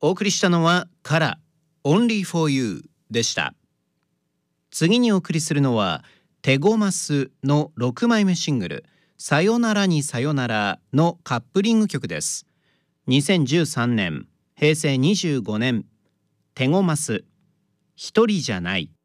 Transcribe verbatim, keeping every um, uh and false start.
お送りしたのはカラ Only for You でした。次にお送りするのはテゴマスのろくまいめシングルさよならにさよならのカップリング曲です。にせんじゅうさんねんへいせいにじゅうごねん、テゴマス、一人じゃない。